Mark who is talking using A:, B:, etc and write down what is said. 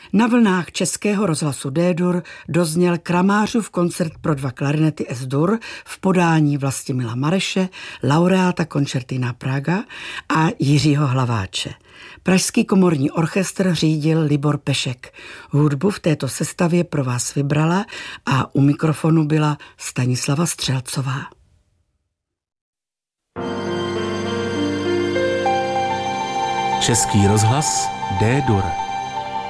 A: Na vlnách Českého rozhlasu D-dur dozněl Kramářův koncert pro 2 klarinety S-dur v podání Vlastimila Mareše, laureáta Concertina Praga a Jiřího Hlaváče. Pražský komorní orchestr řídil Libor Pešek. Hudbu v této sestavě pro vás vybrala a u mikrofonu byla Stanislava Střelcová.
B: Český rozhlas D-dur.